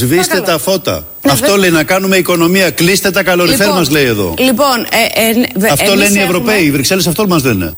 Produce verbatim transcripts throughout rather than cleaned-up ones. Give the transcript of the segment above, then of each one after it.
Σβήστε τα φώτα. Ναι, Αυτό δε... λέει να κάνουμε οικονομία. Κλείστε τα καλοριφέρ λοιπόν, μας λέει εδώ. Λοιπόν, ε, ε, ε, αυτό λένε οι Ευρωπαίοι. Έχουμε... Οι Βρυξέλλες αυτό μας λένε.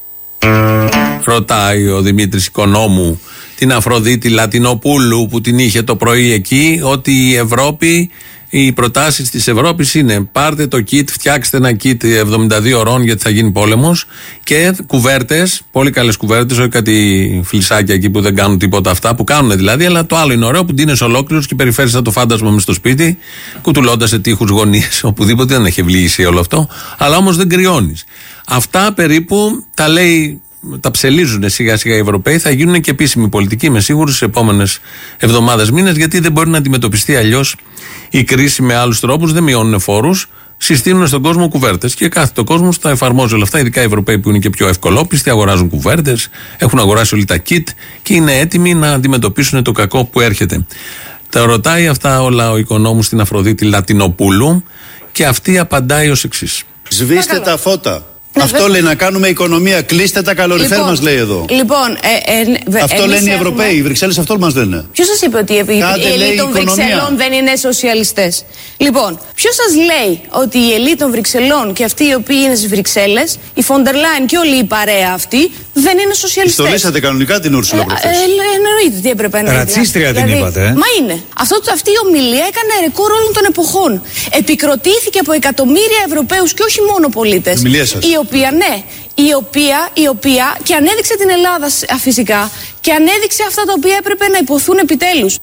Ρωτάει ο Δημήτρης Οικονόμου την Αφροδίτη Λατινοπούλου που την είχε το πρωί εκεί, ότι η Ευρώπη, οι προτάσεις της Ευρώπης είναι πάρτε το kit, φτιάξτε ένα kit εβδομήντα δύο ωρών γιατί θα γίνει πόλεμος και κουβέρτες, πολύ καλές κουβέρτες, όχι κάτι φλισάκια εκεί που δεν κάνουν τίποτα αυτά, που κάνουν δηλαδή, αλλά το άλλο είναι ωραίο που ντύνες ολόκληρος και περιφέρεις το φάντασμα μες στο σπίτι, κουτουλώντας σε τείχους γωνίες, οπουδήποτε, δεν έχει ευλήγηση όλο αυτό, αλλά όμως δεν κρυώνεις. Αυτά περίπου τα λέει. Τα ψελίζουν σιγά σιγά οι Ευρωπαίοι, θα γίνουν και επίσημη πολιτική, είμαι σίγουρος, στις επόμενες εβδομάδες, μήνες, γιατί δεν μπορεί να αντιμετωπιστεί αλλιώς η κρίση με άλλους τρόπους, δεν μειώνουν φόρους, συστήνουν στον κόσμο κουβέρτες και κάθε το κόσμο τα εφαρμόζει όλα αυτά. Ειδικά οι Ευρωπαίοι που είναι και πιο ευκολόπιστοι, αγοράζουν κουβέρτες, έχουν αγοράσει όλοι τα kit και είναι έτοιμοι να αντιμετωπίσουν το κακό που έρχεται. Τα ρωτάει αυτά όλα ο Οικονόμου στην Αφροδίτη Λατινοπούλου και αυτή απαντάει ως εξής. Σβήστε τα φώτα. Ναι, Αυτό βε... λέει να κάνουμε οικονομία. Κλείστε τα καλοριφέρ λοιπόν, μας λέει εδώ. Λοιπόν, ε, ε, βε, αυτό λένε οι Ευρωπαίοι. Έχουμε... Οι Βρυξέλλες αυτό μας λένε. Ποιος σας είπε ότι η ελίτ των Βρυξελών δεν είναι σοσιαλιστές? Λοιπόν, ποιος σας λέει ότι η ελίτ των Βρυξελών και αυτοί οι οποίοι είναι στις Βρυξέλλες, η Φοντερ Λάιν και όλη η παρέα αυτή, δεν είναι σοσιαλιστές? Στολίσατε κανονικά την Ούρσουλα προχθές. Ε, ε, εννοείται τι έπρεπε να είναι. Ρατσίστρια την δηλαδή, είπατε. Ε? Μα είναι. Αυτό, αυτή η ομιλία έκανε ρεκόρ όλων των εποχών. Επικροτήθηκε από εκατομμύρια Ευρωπαίους και όχι μόνο πολίτες. Η οποία, ναι, η οποία, η οποία και ανέδειξε την Ελλάδα φυσικά και ανέδειξε αυτά τα οποία έπρεπε να υποθούν επιτέλους.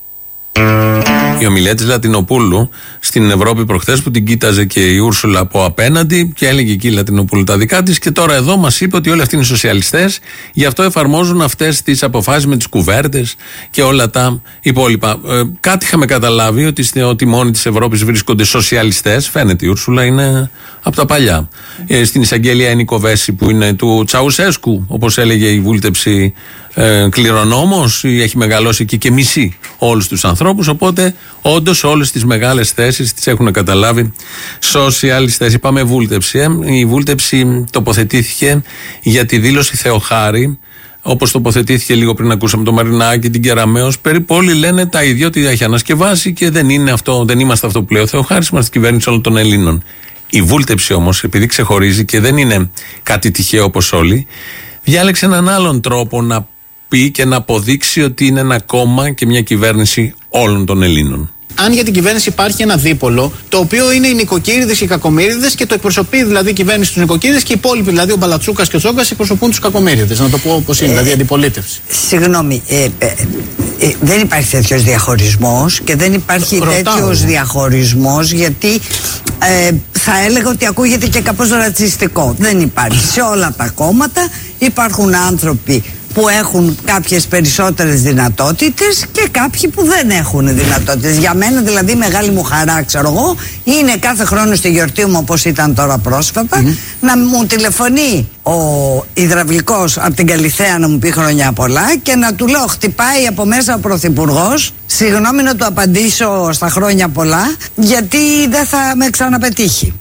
Η ομιλία της Λατινοπούλου στην Ευρώπη προχθές που την κοίταζε και η Ούρσουλα από απέναντι και έλεγε εκεί η Λατινοπούλου τα δικά της και τώρα εδώ μας είπε ότι όλοι αυτοί είναι σοσιαλιστές, γι' αυτό εφαρμόζουν αυτές τις αποφάσεις με τις κουβέρτες και όλα τα υπόλοιπα. Ε, κάτι είχαμε καταλάβει ότι, ότι μόνοι της Ευρώπης βρίσκονται σοσιαλιστές, φαίνεται η Ούρσουλα είναι από τα παλιά. Ε, στην εισαγγελία είναι η Κοβέση που είναι του Τσαουσέσκου, όπως έλεγε η βούλτεψη ε, κληρονόμος, έχει μεγαλώσει εκεί και μισεί όλους τους ανθρώπους, οπότε όντως όλες τις μεγάλες θέσεις τις έχουν καταλάβει σοσιαλιστές. Είπαμε βούλτεψη, ε. η βούλτεψη τοποθετήθηκε για τη δήλωση Θεοχάρη, όπως τοποθετήθηκε λίγο πριν, ακούσαμε το Μαρινάκη, την Κεραμέως. Περίπου όλοι λένε τα ίδια, ότι έχει ανασκευάσει και δεν, είναι αυτό, δεν είμαστε αυτό που λέει ο Θεοχάρης, είμαστε κυβέρνηση όλων των Ελλήνων. Η βούλτεψη όμως, επειδή ξεχωρίζει και δεν είναι κάτι τυχαίο όπως όλοι, διάλεξε έναν άλλον τρόπο να πει και να αποδείξει ότι είναι ένα κόμμα και μια κυβέρνηση όλων των Ελλήνων. Αν για την κυβέρνηση υπάρχει ένα δίπολο, το οποίο είναι οι νοικοκύριδες και οι κακομοίριδες και το εκπροσωπεί δηλαδή η κυβέρνηση τους νοικοκύριδες και οι υπόλοιποι, δηλαδή ο Μπαλατσούκας και ο Τσόγκας εκπροσωπούν τους κακομοίριδες. Να το πω όπως είναι, ε, δηλαδή αντιπολίτευση. Συγγνώμη, ε, ε, ε, δεν υπάρχει τέτοιος διαχωρισμός και δεν υπάρχει τέτοιος διαχωρισμός γιατί ε, θα έλεγα ότι ακούγεται και κάπως ρατσιστικό. Δεν υπάρχει. Σε όλα τα κόμματα υπάρχουν άνθρωποι που έχουν κάποιες περισσότερες δυνατότητες και κάποιοι που δεν έχουν δυνατότητες. Για μένα δηλαδή μεγάλη μου χαρά, ξέρω εγώ, είναι κάθε χρόνο στη γιορτή μου, όπως ήταν τώρα πρόσφατα, mm-hmm. να μου τηλεφωνεί ο υδραυλικός από την Καλιθέα να μου πει χρόνια πολλά και να του λέω χτυπάει από μέσα ο Πρωθυπουργός, συγγνώμη να του απαντήσω στα χρόνια πολλά, γιατί δεν θα με ξαναπετύχει.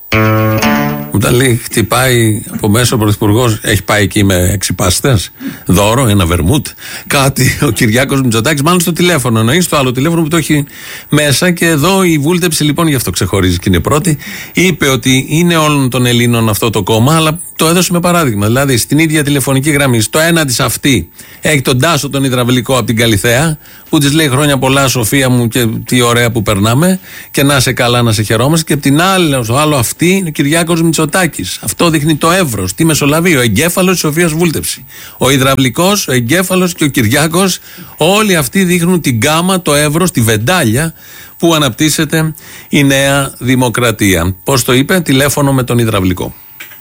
Όταν λέει χτυπάει από μέσα ο Πρωθυπουργός, έχει πάει εκεί με έξι πάστες, δώρο, ένα βερμούτ, κάτι ο Κυριάκος Μητσοτάκης, μάλλον στο τηλέφωνο εννοεί, στο άλλο τηλέφωνο που το έχει μέσα. Και εδώ η βούλτεψη, λοιπόν, γι' αυτό ξεχωρίζει και είναι πρώτη, είπε ότι είναι όλων των Ελλήνων αυτό το κόμμα, αλλά το έδωσε με παράδειγμα. Δηλαδή στην ίδια τηλεφωνική γραμμή, στο ένα της αυτή, έχει τον Τάσο τον υδραυλικό από την Καλιθέα, που της λέει χρόνια πολλά, Σοφία μου, και τι ωραία που περνάμε, και να σε καλά, να σε χαιρόμαστε. Και από την άλλη, στο άλλο αυτή, είναι ο Κυριάκος Μητσοτάκης. Αυτό δείχνει το εύρος, τι μεσολαβεί, ο εγκέφαλος της Σοφίας Βούλτεψη. Ο υδραυλικός, ο εγκέφαλος και ο Κυριάκος, όλοι αυτοί δείχνουν την γκάμα, το εύρος, τη βεντάλια που αναπτύσσεται η Νέα Δημοκρατία. Πώς το είπε, τηλέφωνο με τον υδραυλικό.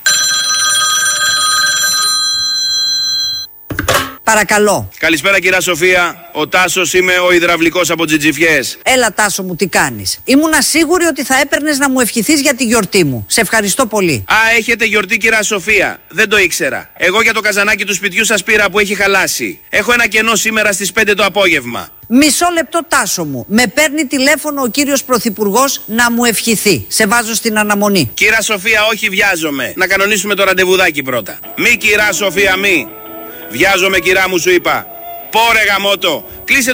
Παρακαλώ. Καλησπέρα κυρία Σοφία. Ο Τάσος, είμαι ο υδραυλικός από Τζιτζιφιές. Έλα Τάσο μου, τι κάνεις? Ήμουνα σίγουρη ότι θα έπαιρνες να μου ευχηθείς για τη γιορτή μου. Σε ευχαριστώ πολύ. Α, έχετε γιορτή κυρία Σοφία. Δεν το ήξερα. Εγώ για το καζανάκι του σπιτιού σας πήρα που έχει χαλάσει. Έχω ένα κενό σήμερα στις πέντε το απόγευμα. Μισό λεπτό Τάσο μου. Με παίρνει τηλέφωνο ο κύριος Πρωθυπουργός να μου ευχηθεί. Σε βάζω στην αναμονή. Κυρία Σοφία, όχι βιάζομαι. Να κανονίσουμε το ραντεβουδάκι πρώτα. Μη κυρία Σοφία, μη. Βιάζομαι κυρά μου, σου είπα. Πόρε γαμότο. Κλείσε το μαλάκι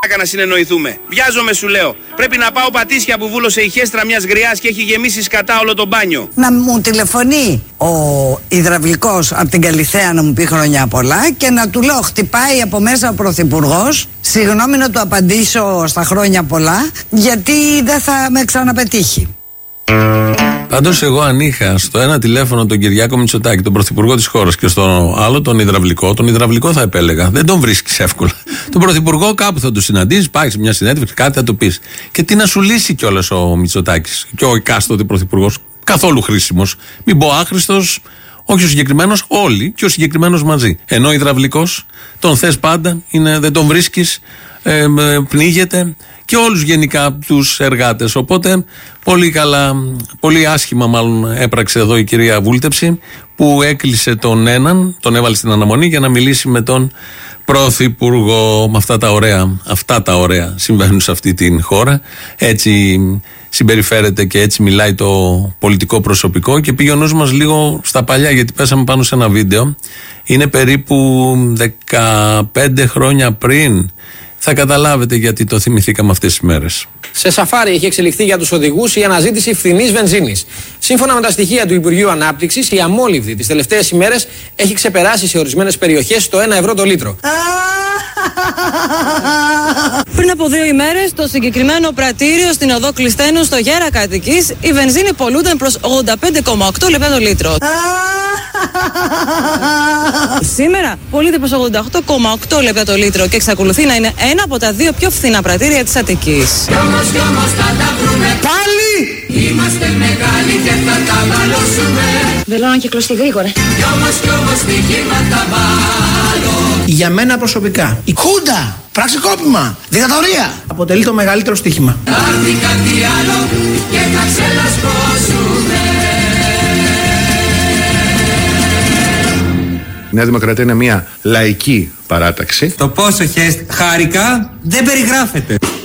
να συνεννοηθούμε. Βιάζομαι, σου λέω. Πρέπει να πάω Πατήσια που βούλωσε η χέστρα μιας γριάς και έχει γεμίσει σκατά όλο το μπάνιο. Να μου τηλεφωνεί ο υδραυλικός από την Καλιθέα να μου πει χρόνια πολλά και να του λέω χτυπάει από μέσα ο Πρωθυπουργός. Συγγνώμη να του απαντήσω στα χρόνια πολλά, γιατί δεν θα με ξαναπετύχει. Πάντως, εγώ αν είχα στο ένα τηλέφωνο τον Κυριάκο Μητσοτάκη, τον πρωθυπουργό της χώρας, και στο άλλο τον υδραυλικό, τον υδραυλικό θα επέλεγα. Δεν τον βρίσκεις εύκολα. Τον πρωθυπουργό κάπου θα τον συναντήσεις, πάει σε μια συνέντευξη, κάτι θα του πεις. Και τι να σου λύσει κιόλας ο Μητσοτάκης και ο εκάστοτε πρωθυπουργός. Καθόλου χρήσιμος. Μην πω άχρηστος, όχι ο συγκεκριμένος, όλοι και ο συγκεκριμένος μαζί. Ενώ ο υδραυλικός τον θες πάντα, είναι, δεν τον βρίσκεις, ε, πνίγεται. Και όλους γενικά τους εργάτες. Οπότε πολύ καλά, πολύ άσχημα μάλλον έπραξε εδώ η κυρία Βούλτεψη, που έκλεισε τον έναν, τον έβαλε στην αναμονή για να μιλήσει με τον Πρωθυπουργό. Με αυτά τα ωραία, αυτά τα ωραία συμβαίνουν σε αυτή την χώρα. Έτσι συμπεριφέρεται και έτσι μιλάει το πολιτικό προσωπικό. Και πήγε ο νους μας λίγο στα παλιά, γιατί πέσαμε πάνω σε ένα βίντεο. Είναι περίπου δεκαπέντε χρόνια πριν. Θα καταλάβετε γιατί το θυμηθήκαμε αυτές τις μέρες. Σε σαφάρι έχει εξελιχθεί για τους οδηγούς η αναζήτηση φθηνής βενζίνης. Σύμφωνα με τα στοιχεία του Υπουργείου Ανάπτυξης, η αμόλυβδη τις τελευταίες ημέρες έχει ξεπεράσει σε ορισμένες περιοχές το ένα ευρώ το λίτρο. Πριν από δύο ημέρες, στο συγκεκριμένο πρατήριο στην οδό Κλειστένου στο Γέρακα Αττικής, η βενζίνη πωλούνταν προς ογδόντα πέντε κόμμα οκτώ λεπτά το λίτρο. Σήμερα πωλείται προς ογδόντα οκτώ κόμμα οκτώ λεπτά το λίτρο και εξακολουθεί να είναι ένα από τα δύο πιο φθηνά πρατήρια της Αττικής. Πάλι! Είμαστε μεγάλοι και θα τα μαλώσουμε. Θέλω να κυκλωστεί γρήγορα. Κι όμως κι όμως στοιχήματα βάλω. Για μένα προσωπικά η Χούντα, πραξικόπημα, δικτατορία αποτελεί το μεγαλύτερο στοίχημα. Θα έρθει κάτι άλλο και θα ξελασπώσουμε. Η Νέα Δημοκρατία είναι μια λαϊκή παράταξη. Το πόσο χαίστηκα, χάρηκα, δεν περιγράφεται.